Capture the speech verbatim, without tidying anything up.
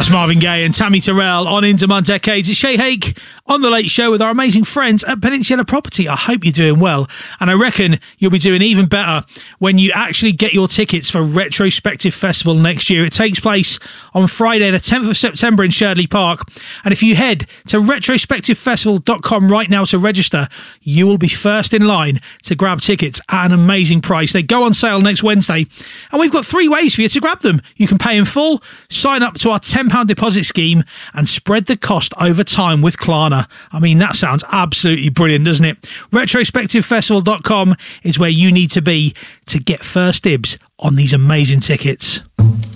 That's Marvin Gaye and Tammy Terrell on In Demand Decades. It's Shay Hake on The Late Show with our amazing friends at Peninsula Property. I hope you're doing well. And I reckon you'll be doing even better when you actually get your tickets for Retrospective Festival next year. It takes place on Friday, the tenth of September in Sherdley Park. And if you head to retrospective festival dot com right now to register, you will be first in line to grab tickets at an amazing price. They go on sale next Wednesday. And we've got three ways for you to grab them. You can pay in full, sign up to our ten pounds deposit scheme and spread the cost over time with Klarna. I mean, that sounds absolutely brilliant, doesn't it? retrospective festival dot com is where you need to be to get first dibs on these amazing tickets.